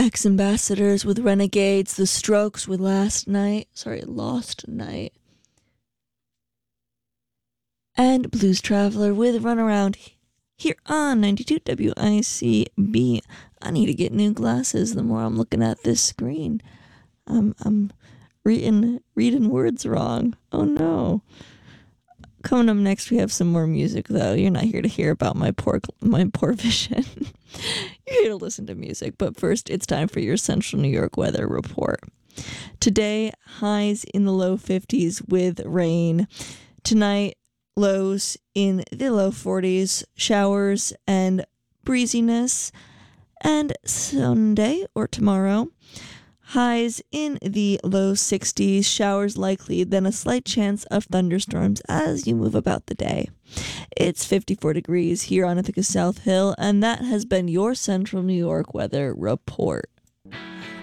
Ex-Ambassadors with Renegades, The Strokes with Lost Night, and Blues Traveler with Runaround here on 92 WICB. I need to get new glasses the more I'm looking at this screen. I'm reading words wrong. Oh no. Coming up next, we have some more music, though. You're not here to hear about my poor vision. You're here to listen to music. But first, it's time for your Central New York weather report. Today, highs in the low 50s with rain. Tonight, lows in the low 40s, showers and breeziness. And Sunday or tomorrow, highs in the low 60s, showers likely, then a slight chance of thunderstorms as you move about the day. It's 54 degrees here on Ithaca South Hill, and that has been your Central New York weather report.